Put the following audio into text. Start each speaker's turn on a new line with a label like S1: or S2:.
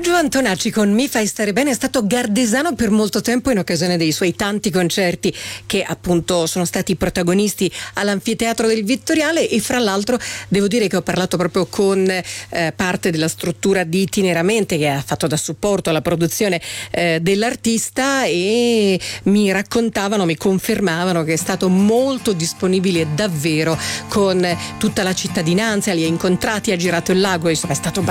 S1: Sergio Antonacci con Mi fai stare bene è stato gardesano per molto tempo in occasione dei suoi tanti concerti che appunto sono stati protagonisti all'Anfiteatro del Vittoriale, e fra l'altro devo dire che ho parlato proprio con parte della struttura di Itineramente che ha fatto da supporto alla produzione dell'artista, e mi raccontavano, mi confermavano che è stato molto disponibile davvero con tutta la cittadinanza, li ha incontrati, ha girato il lago, insomma è stato